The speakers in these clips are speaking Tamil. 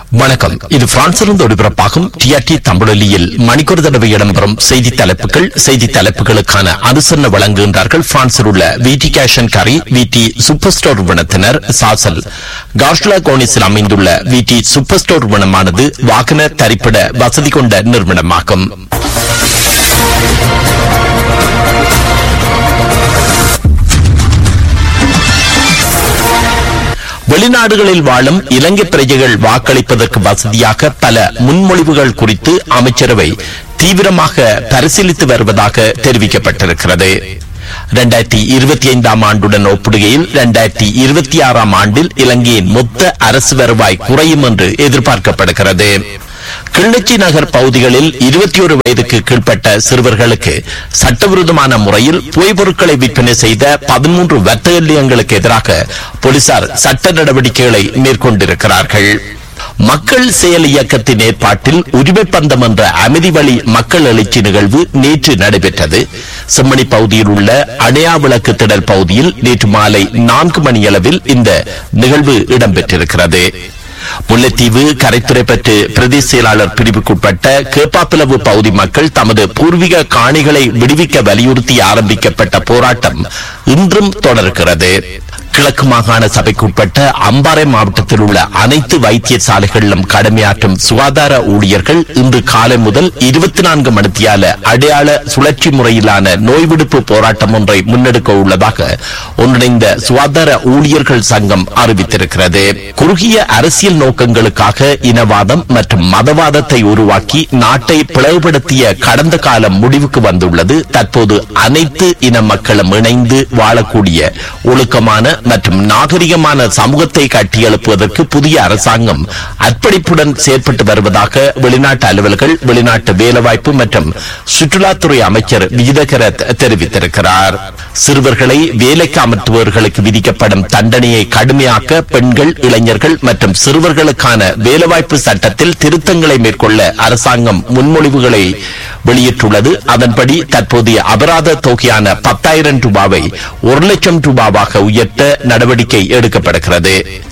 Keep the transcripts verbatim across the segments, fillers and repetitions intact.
வணக்கம். இது பிரான்சிலிருந்து ஒளிபரப்பாகும் டிஆர்டி தமிழொலியில் மணிக்கொரு தடவை இடம்பெறும் செய்தி தலைப்புகள். செய்தி தலைப்புகளுக்கான அனுசரணை வழங்குகின்றார்கள் பிரான்சில் உள்ள விடி கேஷன் கரி விடி சூப்பர் ஸ்டோர் நிறுவனத்தினர். சாசல் காஷ்லா கோனிஸில் அமைந்துள்ள விடி சூப்பர் ஸ்டோர் நிறுவனமானது வாகன தரிப்பிட வசதி கொண்ட நிறுவனமாகும். வெளிநாடுகளில் வாழும் இலங்கை பிரஜைகள் வாக்களிப்பதற்கு வசதியாக பல முன்மொழிவுகள் குறித்து அமைச்சரவை தீவிரமாக பரிசீலித்து வருவதாக தெரிவிக்கப்பட்டிருக்கிறது. இரண்டாயிரத்தி இருபத்தி ஐந்தாம் ஆண்டுடன் ஒப்பிடுகையில் இரண்டாயிரத்தி இருபத்தி ஆறாம் ஆண்டில் இலங்கையின் மொத்த அரசு வருவாய் குறையும் என்று எதிர்பார்க்கப்படுகிறது. கிளிநொச்சி நகர் பகுதிகளில் இருபத்தி ஒரு வயதுக்கு கீழ்பட்ட சிறுவர்களுக்கு சட்டவிரோதமான முறையில் புகைப்பொருட்களை விற்பனை செய்த பதிமூன்று வர்த்தக நிலையங்களுக்கு எதிராக போலீசார் சட்ட நடவடிக்கைகளை மேற்கொண்டிருக்கிறார்கள். மக்கள் செயல் இயக்கத்தின் ஏற்பாட்டில் உரிமை பந்தம் என்ற அமைதி வழி மக்கள் எழுச்சி நிகழ்வு நேற்று நடைபெற்றது. செம்மணி பகுதியில் உள்ள அணையா விளக்கு திடல் பகுதியில் நேற்று மாலை நான்கு மணியளவில் இந்த நிகழ்வு இடம்பெற்றிருக்கிறது. முல்லைத்தீவு கரைத்துறை பற்று பிரதேச செயலாளர் பிரிவுக்குட்பட்ட கேப்பாப்பிளவு பகுதி மக்கள் தமது பூர்வீக காணிகளை விடுவிக்க வலியுறுத்தி ஆரம்பிக்கப்பட்ட போராட்டம் இன்றும் தொடர்கிறது. கிழக்கு மாகாண சபைக்குட்பட்ட அம்பாறை மாவட்டத்தில் உள்ள அனைத்து வைத்தியசாலைகளிலும் கடமையாற்றும் சுகாதார ஊழியர்கள் இன்று காலை முதல் இருபத்தி நான்கு மணித்தியால அடையாள சுழற்சி முறையிலான நோய் விடுப்பு போராட்டம் ஒன்றை முன்னெடுக்க உள்ளதாக ஒன்றிணைந்த சுகாதார ஊழியர்கள் சங்கம் அறிவித்திருக்கிறது. குறுகிய அரசியல் நோக்கங்களுக்காக இனவாதம் மற்றும் மதவாதத்தை உருவாக்கி நாட்டை பிளவுபடுத்திய கடந்த காலம் முடிவுக்கு வந்துள்ளது. தற்போது அனைத்து இன மக்களும் இணைந்து வாழக்கூடிய ஒழுக்கமான மற்றும் நாகரிகமான சமூகத்தை கட்டியெழுப்புவதற்கு புதிய அரசாங்கம் அர்ப்பணிப்புடன் செயற்பட்டு வருவதாக வெளிநாட்டு அலுவலர்கள், வெளிநாட்டு வேலைவாய்ப்பு மற்றும் சுற்றுலாத்துறை அமைச்சர் விஜிதகர தெரிவித்திருக்கிறார். சிறுவர்களை வேலைக்கு அமர்த்துபவர்களுக்கு விதிக்கப்படும் தண்டனையை கடுமையாக்க பெண்கள், இளைஞர்கள் மற்றும் சிறுவர்களுக்கான வேலைவாய்ப்பு சட்டத்தில் திருத்தங்களை மேற்கொள்ள அரசாங்கம் முன்மொழிவுகளை வெளியிட்டுள்ளது. அதன்படி தற்போதைய அபராத தொகையான பத்தாயிரம் ரூபாவை ஒரு லட்சம் ரூபாவாக உயர்த்த நடவடிக்கை எடுக்கப்படுகிறது.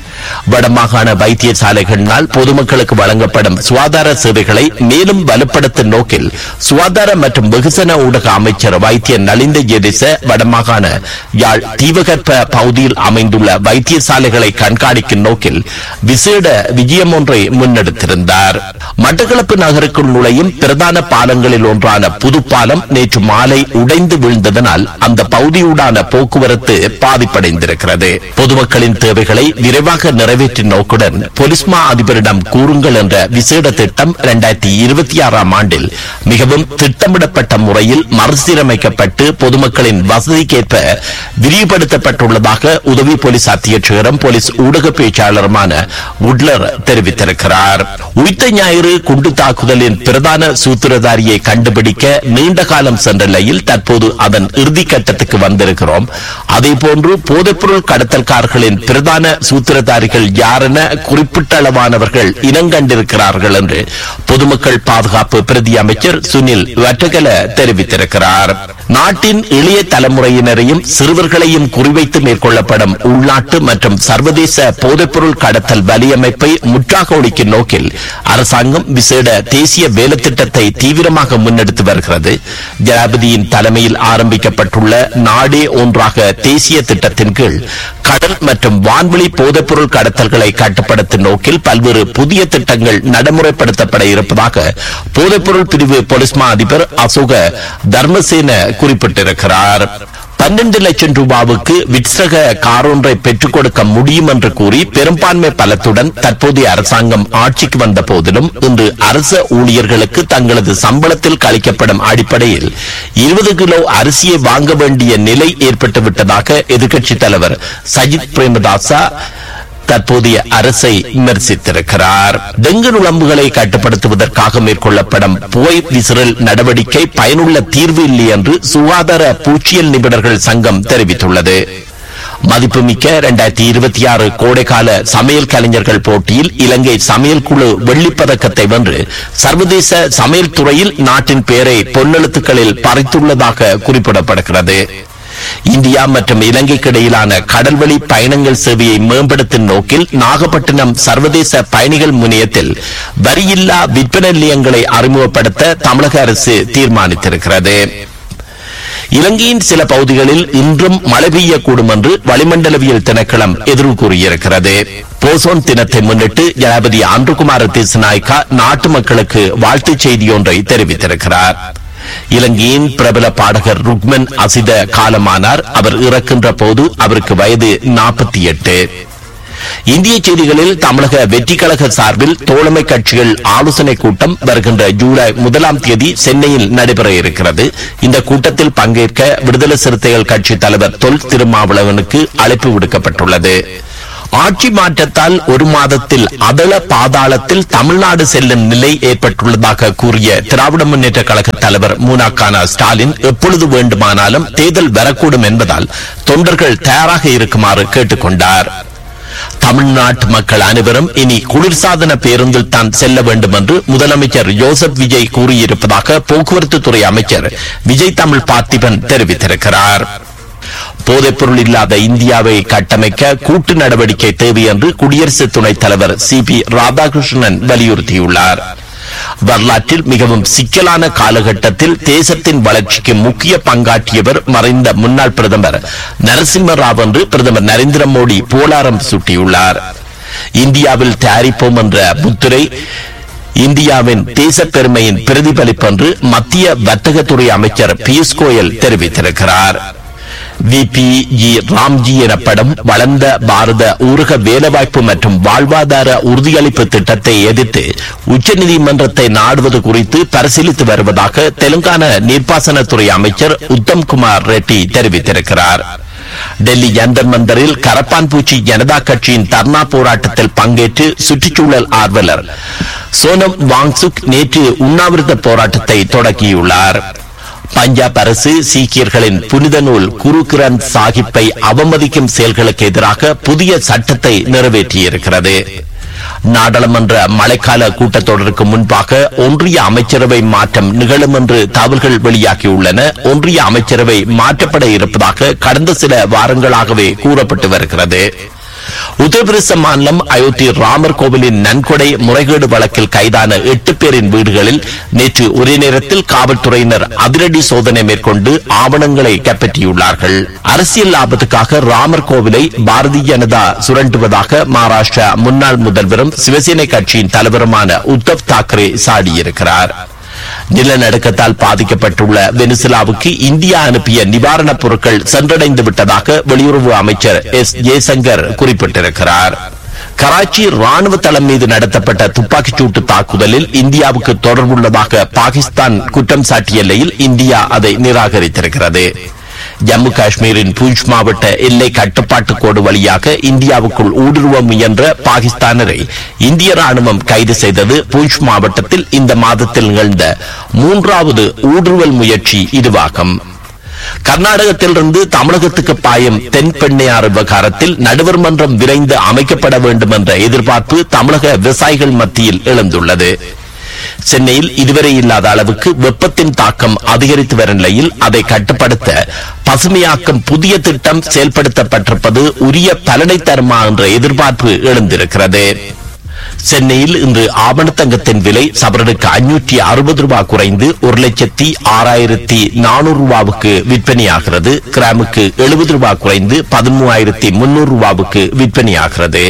வடமாகாண வைத்தியசாலைகளினால் பொதுமக்களுக்கு வழங்கப்படும் சுகாதார சேவைகளை மேலும் வலுப்படுத்தும் நோக்கில் சுகாதார மற்றும் வெகுசன ஊடக அமைச்சர் வைத்திய நலிந்த ஜெடிச வடமாகாண யாழ் தீவகற்ப பகுதியில் அமைந்துள்ள வைத்தியசாலைகளை கண்காணிக்கும் நோக்கில் விசேட விஜயம் ஒன்றை முன்னெடுத்திருந்தார். மட்டக்களப்பு நகருக்குள் நுழையும் பிரதான பாலங்களில் ஒன்றான புதுப்பாலம் நேற்று மாலை உடைந்து வீழ்ந்ததனால் அந்த பகுதியூடான போக்குவரத்து பாதிப்படைந்திருக்கிறது. பொதுமக்களின் தேவைகளை விரைவாக நிறைவேற்றும் நோக்குடன் பொலிஸ்மா அதிபரிடம் கூறுங்கள் என்ற விசேட திட்டம் இரண்டாயிரத்தி இருபத்தி ஆறாம் ஆண்டில் மிகவும் திட்டமிடப்பட்ட முறையில் மறுசீரமைக்கப்பட்டு பொதுமக்களின் வசதிக்கேற்ப விரிவுபடுத்தப்பட்டுள்ளதாக உதவி போலீஸ் அத்தியட்சகரும் போலீஸ் ஊடக பேச்சாளருமான உட்லர் தெரிவித்திருக்கிறார். உயிர்த்த ஞாயிறு குண்டு தாக்குதலின் பிரதான சூத்திரதாரியை கண்டுபிடிக்க நீண்ட காலம் சென்ற நிலையில் தற்போது அதன் இறுதி கட்டத்துக்கு வந்திருக்கிறோம். அதேபோன்று போதைப்பொருள் கடத்தல்காரர்களின் பிரதான சூத்திரதாரிகள் யாரென குறிப்பிட்ட அளவானவர்கள் இனங்கண்டிருக்கிறார்கள் என்று பொதுமக்கள் பாதுகாப்பு பிரதி அமைச்சர் சுனில் வட்டகல தெரிவித்திருக்கிறார். நாட்டின் இளைய தலைமுறையினரையும் சிறுவர்களையும் குறிவைத்து மேற்கொள்ளப்படும் உள்நாட்டு மற்றும் சர்வதேச போதைப்பொருள் கடத்தல் வலியமைப்பை முற்றாக ஒழிக்கும் நோக்கில் அரசாங்கம் விசேட தேசிய வேலை திட்டத்தை தீவிரமாக முன்னெடுத்து வருகிறது. ஜனாதிபதியின் தலைமையில் ஆரம்பிக்கப்பட்டுள்ள நாடே ஒன்றாக தேசிய திட்டத்தின் கீழ் கடல் மற்றும் வான்வெளி போதைப்பொருள் கடத்தல்களை கட்டுப்படுத்தும் நோக்கில் பல்வேறு புதிய திட்டங்கள் நடைமுறைப்படுத்தப்பட இருப்பதாக போதைப்பொருள் பிரிவு போலீஸ்மா அதிபர் அசோக தர்மசேன குறிப்பிட்டிருக்கிறார். பன்னெண்டு லட்சம் ரூபாவுக்கு விற்சக கார் ஒன்றை பெற்றுக் கொடுக்க முடியும் என்று கூறி பெரும்பான்மை பலத்துடன் தற்போதைய அரசாங்கம் ஆட்சிக்கு வந்த போதிலும் இன்று அரசு ஊழியர்களுக்கு தங்களது சம்பளத்தில் கழிக்கப்படும் அடிப்படையில் இருபது கிலோ அரிசியை வாங்க வேண்டிய நிலை ஏற்பட்டுவிட்டதாக எதிர்க்கட்சித் தலைவர் சஜித் பிரேமதாசா தற்போதைய அரசை விமர்சித்திருக்கிறார். டெங்கு நுளம்புகளை கட்டுப்படுத்துவதற்காக மேற்கொள்ளப்படும் புகை விசிறல் நடவடிக்கை பயனுள்ள தீர்வு இல்லை என்று சுகாதார பூச்சியல் நிபுணர்கள் சங்கம் தெரிவித்துள்ளது. மதிப்புமிக்க இரண்டாயிரத்தி இருபத்தி ஆறு கோடைக்கால சமையல் கலைஞர்கள் போட்டியில் இலங்கை சமையல் குழு வெள்ளிப்பதக்கத்தை வென்று சர்வதேச சமையல் துறையில் நாட்டின் பெயரை பொன்னெழுத்துக்களில் பறித்துள்ளதாக குறிப்பிடப்படுகிறது. இந்தியா மற்றும் இலங்கைக்கு இடையிலான கடல்வழி பயணங்கள் சேவையை மேம்படுத்தும் நோக்கில் நாகப்பட்டினம் சர்வதேச பயணிகள் முனையத்தில் வரியில்லா விற்பனை நிலையங்களை அறிமுகப்படுத்த தமிழக அரசு தீர்மானித்திருக்கிறது. இலங்கையின் சில பகுதிகளில் இன்றும் மழை பெய்யக்கூடும் என்று வளிமண்டலவியல் திணைக்களம் எதிர்வு கூறியிருக்கிறது. போசோன் தினத்தை முன்னிட்டு ஜனாதிபதி அன்ருகுமார திசுநாயக்கா நாட்டு மக்களுக்கு வாழ்த்துச் செய்தி ஒன்றை தெரிவித்திருக்கிறார். இலங்கையின் பிரபல பாடகர் ருக்மன் அசித காலமானார். அவர் இறக்கின்ற போது அவருக்கு வயது நாற்பத்தி எட்டு. இந்திய செய்திகளில் தமிழக வெற்றி கழக சார்பில் தோழமை கட்சிகள் ஆலோசனை கூட்டம் வருகின்ற ஜூலை முதலாம் தேதி சென்னையில் நடைபெற இருக்கிறது. இந்த கூட்டத்தில் பங்கேற்க விடுதலை சிறுத்தைகள் கட்சி தலைவர் தொல் திருமாவளவனுக்கு அழைப்பு விடுக்கப்பட்டுள்ளது. ஆட்சி மாற்றத்தால் ஒரு மாதத்தில் அதள பாதாளத்தில் தமிழ்நாடு செல்லும் நிலை ஏற்பட்டுள்ளதாக கூறிய திராவிட முன்னேற்ற கழக தலைவர் மூனாக்கான ஸ்டாலின் எப்பொழுது வேண்டுமானாலும் தேர்தல் வரக்கூடும் என்பதால் தொண்டர்கள் தயாராக இருக்குமாறு கேட்டுக் கொண்டார். தமிழ்நாட்டு மக்கள் அனைவரும் இனி குளிர்சாதன பேருந்தில் தான் செல்ல வேண்டும் என்று முதலமைச்சர் ஜோசப் விஜய் கூறியிருப்பதாக போக்குவரத்து துறை அமைச்சர் விஜய் தமிழ் பார்த்திபன் தெரிவித்திருக்கிறார். போதைப்பொருள் இல்லாத இந்தியாவை கட்டமைக்க கூட்டு நடவடிக்கை தேவை என்று குடியரசு துணைத் தலைவர் சி பி ராதாகிருஷ்ணன் வலியுறுத்தியுள்ளார். வரலாற்றில் மிகவும் சிக்கலான காலகட்டத்தில் தேசத்தின் வளர்ச்சிக்கு முக்கிய பங்காற்றியவர் மறைந்த முன்னாள் பிரதமர் நரசிம்ம ராவ் என்று பிரதமர் நரேந்திர மோடி புகழாரம் சூட்டியுள்ளார். இந்தியாவில் தயாரிப்போம் என்ற முத்திரை இந்தியாவின் தேச பெருமையின் பிரதிபலிப்பு என்று மத்திய வர்த்தகத்துறை அமைச்சர் பியூஷ் கோயல் தெரிவித்திருக்கிறார். வி பி ஜி ராம்ஜி எனப்படும் வளர்ந்த பாரத ஊரக வேலைவாய்ப்பு மற்றும் வாழ்வாதார உறுதியளிப்பு திட்டத்தை எதிர்த்து உச்சநீதிமன்றத்தை நாடுவது குறித்து பரிசீலித்து வருவதாக தெலுங்கானா நீர்ப்பாசனத்துறை அமைச்சர் உத்தம் குமார் ரெட்டி தெரிவித்திருக்கிறார். டெல்லி ஜந்தர் மந்தரில் கரப்பான் பூச்சி ஜனதா கட்சியின் தர்ணா போராட்டத்தில் பங்கேற்று சுற்றுச்சூழல் ஆர்வலர் சோனம் வாங்சுக் நேற்று உண்ணாவிரத போராட்டத்தை தொடங்கியுள்ளார். பஞ்சாப் அரசு சீக்கியர்களின் புனித நூல் குரு கிரந்த் சாஹிப்பை அவமதிக்கும் செயல்களுக்கு எதிராக புதிய சட்டத்தை நிறைவேற்றியிருக்கிறது. நாடாளுமன்ற மழைக்கால கூட்டத்தொடருக்கு முன்பாக ஒன்றிய அமைச்சரவை மாற்றம் நிகழும் என்று தகவல்கள் வெளியாகியுள்ளன. ஒன்றிய அமைச்சரவை மாற்றப்பட இருப்பதாக கடந்த சில வாரங்களாகவே கூறப்பட்டு வருகிறது. உத்தரப்பிரதேச மாநிலம் அயோத்தி ராமர் கோவிலின் நன்கொடை முறைகேடு வழக்கில் கைதான எட்டு பேரின் வீடுகளில் நேற்று ஒரே நேரத்தில் காவல்துறையினர் அதிரடி சோதனை மேற்கொண்டு ஆவணங்களை கைப்பற்றியுள்ளார்கள். அரசியல் லாபத்துக்காக ராமர் கோவிலை பாரதிய ஜனதா சுரண்டுவதாக மகாராஷ்டிரா முன்னாள் முதல்வரும் சிவசேனை கட்சியின் தலைவருமான உத்தவ் தாக்கரே சாடியிருக்கிறார். நிலநடுக்கத்தால் பாதிக்கப்பட்டுள்ள வெனிசுலாவுக்கு இந்தியா அனுப்பிய நிவாரணப் பொருட்கள் சென்றடைந்து விட்டதாக வெளியுறவு அமைச்சர் எஸ் ஜெய்சங்கர் குறிப்பிட்டிருக்கிறார். கராச்சி ராணுவ தளம் மீது நடத்தப்பட்ட துப்பாக்கிச் சூட்டு தாக்குதலில் இந்தியாவுக்கு தொடர்புள்ளதாக பாகிஸ்தான் குற்றம் சாட்டிய நிலையில் இந்தியா அதை நிராகரித்திருக்கிறது. ஜம்மு காஷ்மீரின் பூஞ்ச் மாவட்ட எல்லை கட்டுப்பாட்டு கோடு வழியாக இந்தியாவுக்குள் ஊடுருவ முயன்ற பாகிஸ்தானரை இந்திய ராணுவம் கைது செய்தது. பூஞ்ச் மாவட்டத்தில் இந்த மாதத்தில் நிகழ்ந்த மூன்றாவது ஊடுருவல் முயற்சி இதுவாகும். கர்நாடகத்திலிருந்து தமிழகத்துக்கு பாயும் தென்பெண்ணையாறு விவகாரத்தில் நடுவர் மன்றம் விரைந்து அமைக்கப்பட வேண்டும் என்ற எதிர்பார்ப்பு தமிழக விவசாயிகள் மத்தியில் எழுந்துள்ளது. சென்னையில் இதுவரை இல்லாத அளவுக்கு வெப்பத்தின் தாக்கம் அதிகரித்து வரும் நிலையில் அதை கட்டுப்படுத்த பசுமையாக்கும் புதிய திட்டம் செயல்படுத்தப்பட்டிருப்பது உரிய பலனை தருமா என்ற எதிர்பார்ப்பு எழுந்திருக்கிறது. சென்னையில் இன்று ஆவணத்தங்கத்தின் விலை சவரனுக்கு ஐநூற்றி அறுபது ரூபாய் குறைந்து ஒரு லட்சத்தி ஆறாயிரத்தி நானூறு ரூபாவுக்கு விற்பனையாகிறது. கிராமுக்கு எழுபது ரூபாய் குறைந்து பதிமூவாயிரத்தி முன்னூறு ரூபாவுக்கு விற்பனையாகிறது.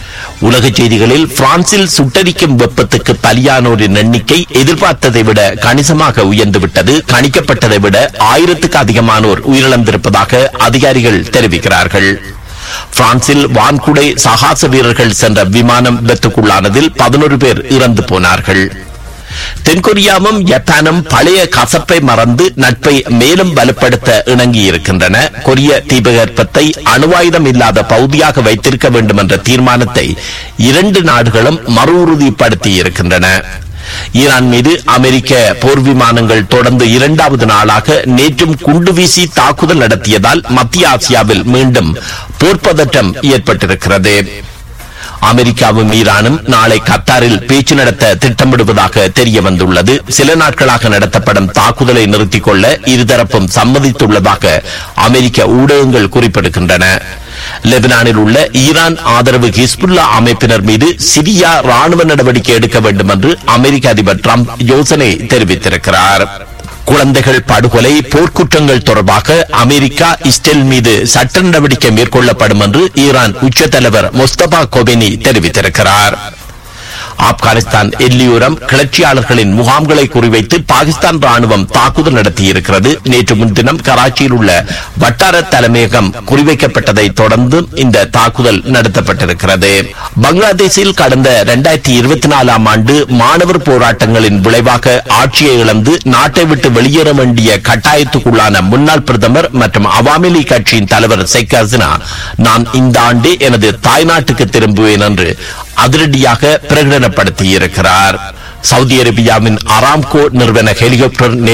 உலக செய்திகளில் பிரான்சில் சுட்டரிக்கும் வெப்பத்துக்கு பலியானோரின் எண்ணிக்கை எதிர்பார்த்ததை விட கணிசமாக உயர்ந்துவிட்டது. கணிக்கப்பட்டதை விட ஆயிரத்துக்கு அதிகமானோர் உயிரிழந்திருப்பதாக அதிகாரிகள் தெரிவிக்கிறார்கள். பிரான்சில் வான்குடை சாகச வீரர்கள் சென்ற விமானம் விபத்துக்குள்ளானதில் பதினொரு பேர் இறந்து போனார்கள். தென்கொரியாவும் ஜப்பானும் பழைய கசப்பை மறந்து நட்பை மேலும் வலுப்படுத்த இணங்கியிருக்கின்றன. கொரிய தீபகற்பத்தை அணுவாயுதம் இல்லாத பகுதியாக வைத்திருக்க வேண்டும் என்ற தீர்மானத்தை இரண்டு நாடுகளும் மறு உறுதிப்படுத்தி இருக்கின்றன. ஈரான் மீது அமெரிக்க போர் விமானங்கள் தொடர்ந்து இரண்டாவது நாளாக நேற்றும் குண்டு வீசி தாக்குதல் நடத்தியதால் மத்திய ஆசியாவில் மீண்டும் போர்ப்பதற்றம் ஏற்பட்டிருக்கிறது. அமெரிக்காவும் ஈரானும் நாளை கத்தாரில் பேச்சு நடத்த திட்டமிடுவதாக தெரிய வந்துள்ளது. சில நாட்களாக நடத்தப்படும் தாக்குதலை நிறுத்திக் கொள்ள இருதரப்பும் சம்மதித்துள்ளதாக அமெரிக்க ஊடகங்கள் குறிப்பிடுகின்றன. லெபனானில் உள்ள ஈரான் ஆதரவு ஹிஸ்புல்லா அமைப்பினர் மீது சிரியா ராணுவ நடவடிக்கை எடுக்க வேண்டும் என்று அமெரிக்க அதிபர் டிரம்ப் யோசனை தெரிவித்திருக்கிறார். குழந்தைகள் படுகொலை போர்க்குற்றங்கள் தொடர்பாக அமெரிக்கா இஸ்ரேல் மீது சட்ட நடவடிக்கை மேற்கொள்ளப்படும் என்று ஈரான் உச்ச தலைவர் முஸ்தபா கொபேனி தெரிவித்திருக்கிறார். ஆப்கானிஸ்தான் எல்லையோரம் கிளர்ச்சியாளர்களின் முகாம்களை குறிவைத்து பாகிஸ்தான் ராணுவம் தாக்குதல் நடத்தியிருக்கிறது. நேற்று முன்தினம் கராச்சியில் உள்ள வட்டார தலைமையகம் குறிவைக்கப்பட்டதை தொடர்ந்து இந்த தாக்குதல் நடத்தப்பட்டிருக்கிறது. பங்களாதேஷில் கடந்த இரண்டாயிரத்தி இருபத்தி நாலாம் ஆண்டு மாணவர் போராட்டங்களின் விளைவாக ஆட்சியை இழந்து நாட்டை விட்டு வெளியேற வேண்டிய கட்டாயத்துக்குள்ளான முன்னாள் பிரதமர் மற்றும் அவாமி லீக் கட்சியின் தலைவர் ஷேக் ஹசீனா நான் இந்த ஆண்டே எனது தாய்நாட்டுக்கு திரும்புவேன் என்று அதிரடியாக பிரகடனப்படுத்தியிருக்கிறார். சவுதி அரேபியாவின் அராம்கோ நிறுவன ஹெலிகாப்டர்